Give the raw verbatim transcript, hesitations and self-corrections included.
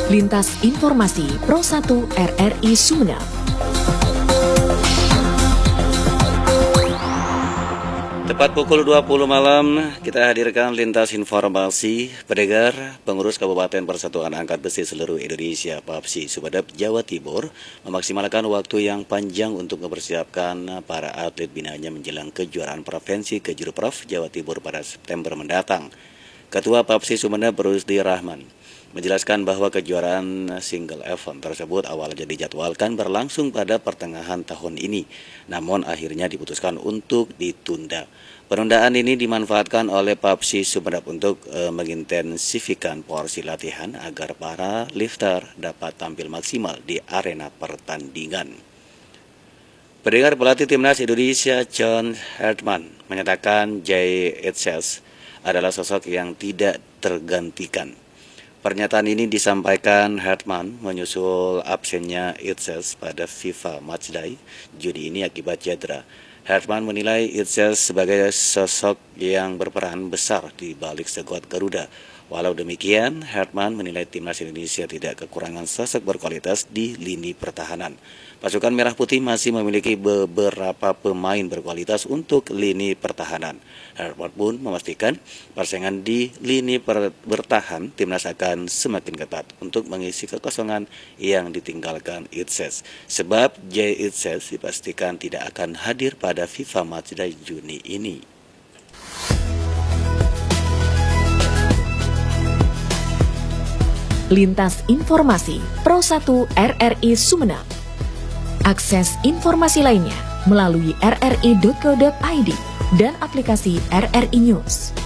Lintas Informasi Pro satu R R I Sumeneb. Tepat pukul dua puluh malam, kita hadirkan Lintas Informasi. Pendengar, pengurus Kabupaten Persatuan Angkat Besi Seluruh Indonesia Papsi Sumeneb, Jawa Timur memaksimalkan waktu yang panjang untuk mempersiapkan para atlet binanya menjelang kejuaraan provinsi Kejurprov Jawa Timur pada September mendatang. Ketua Papsi Sumeneb, Rusdi Rahman, menjelaskan bahwa kejuaraan single event tersebut awalnya dijadwalkan berlangsung pada pertengahan tahun ini, namun akhirnya diputuskan untuk ditunda. Penundaan ini dimanfaatkan oleh Papsi Sumeneb untuk e, mengintensifikan porsi latihan agar para lifter dapat tampil maksimal di arena pertandingan. Pendengar, pelatih timnas Indonesia John Hartman menyatakan Jay Itzels adalah sosok yang tidak tergantikan. Pernyataan ini disampaikan Hartman menyusul absennya Itzels pada FIFA Matchday Juni ini akibat cedera. Hartman menilai Itzels sebagai sosok yang berperan besar di balik skuad Garuda. Walau demikian, Hartman menilai timnas Indonesia tidak kekurangan sosok berkualitas di lini pertahanan. Pasukan Merah Putih masih memiliki beberapa pemain berkualitas untuk lini pertahanan. Hartman pun memastikan persaingan di lini bertahan timnas akan semakin ketat untuk mengisi kekosongan yang ditinggalkan Itzels. Sebab Jay Itzels dipastikan tidak akan hadir pada FIFA Matchday Juni ini. Lintas Informasi Pro satu R R I Sumeneb. Akses informasi lainnya melalui r r i titik co titik i d dan aplikasi R R I News.